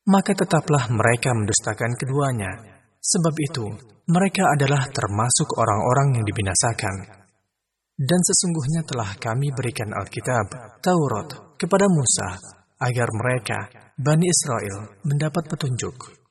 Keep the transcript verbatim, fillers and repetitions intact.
maka tetaplah mereka mendustakan keduanya. Sebab itu, mereka adalah termasuk orang-orang yang dibinasakan. Dan sesungguhnya telah kami berikan Alkitab, Taurat, kepada Musa, agar mereka, Bani Israel, mendapat petunjuk.